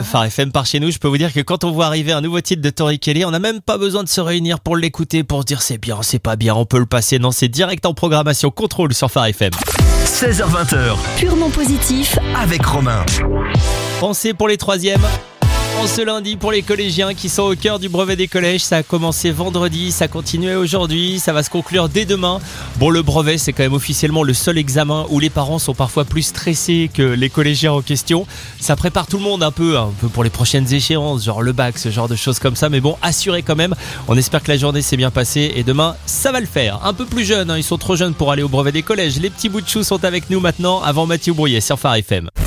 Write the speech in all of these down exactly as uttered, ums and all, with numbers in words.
Phare F M par chez nous. Je peux vous dire que quand on voit arriver un nouveau titre de Tori Kelly, on n'a même pas besoin de se réunir pour l'écouter, pour se dire c'est bien, c'est pas bien, on peut le passer. Non, c'est direct en programmation contrôle sur Phare F M. seize heures vingt, Purement positif avec Romain. Pensez pour les troisièmes. En ce lundi pour les collégiens qui sont au cœur du brevet des collèges. Ça a commencé vendredi, ça continue aujourd'hui, ça va se conclure dès demain. Bon, le brevet, c'est quand même officiellement le seul examen où les parents sont parfois plus stressés que les collégiens en question. Ça prépare tout le monde un peu, un peu pour les prochaines échéances, genre le bac, ce genre de choses comme ça. Mais bon, assurez quand même. On espère que la journée s'est bien passée et demain, ça va le faire. Un peu plus jeunes, hein, ils sont trop jeunes pour aller au brevet des collèges. Les petits bouts de chou sont avec nous maintenant, avant Mathieu Brouillet sur Phare F M.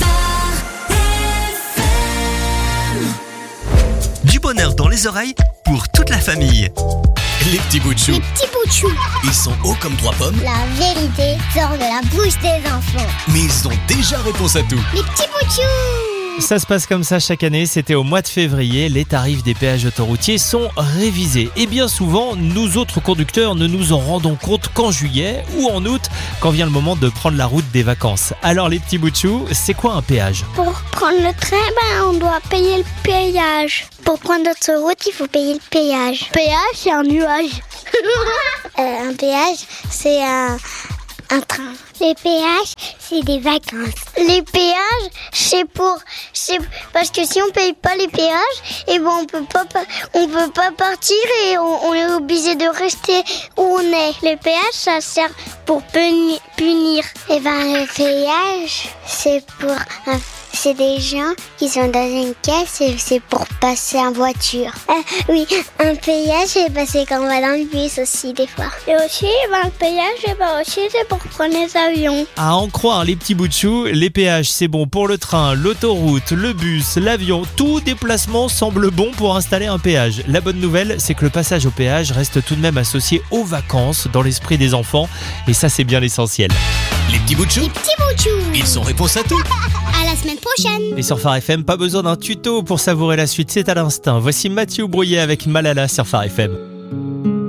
Du bonheur dans les oreilles pour toute la famille. Les petits bouts de chou. Les petits bouts de chou. Ils sont hauts comme trois pommes, La vérité sort de la bouche des enfants. mais ils ont déjà réponse à tout. Les petits bouts de chou. Ça se passe comme ça chaque année, c'était au mois de février, les tarifs des péages autoroutiers sont révisés. Et bien souvent, nous autres conducteurs ne nous en rendons compte qu'en juillet ou en août, quand vient le moment de prendre la route des vacances. Alors les petits bouts de chou, c'est quoi un péage ? Pour prendre le train, ben, on doit payer le péage. Pour prendre notre route, il faut payer le péage. Péage, c'est un nuage. euh, un péage, c'est un... un train. Les péages, c'est des vacances. Les péages, c'est pour, c'est parce que si on paye pas les péages, et ben on peut pas, on peut pas partir et on, on est obligé de rester où on est. Les péages, ça sert pour punir. punir. Et ben le péage, c'est pour, c'est des gens qui sont dans une caisse et c'est pour passer en voiture. Euh, oui, un péage, c'est parce qu'on va dans le bus aussi des fois. Et aussi, ben, le péage, ben, aussi c'est pour prendre les avions. À en croire les petits bouts de chou, les péages c'est bon pour le train, l'autoroute, le bus, l'avion. Tout déplacement semble bon pour installer un péage. La bonne nouvelle, c'est que le passage au péage reste tout de même associé aux vacances dans l'esprit des enfants. Et ça, c'est bien l'essentiel. Les petits bouts de chou, Les petits bouts de chou. ils sont réponse à tout. À la semaine prochaine. Et sur Phare F M, pas besoin d'un tuto pour savourer la suite, c'est à l'instinct. Voici Mathieu Brouillet avec Malala sur Phare F M.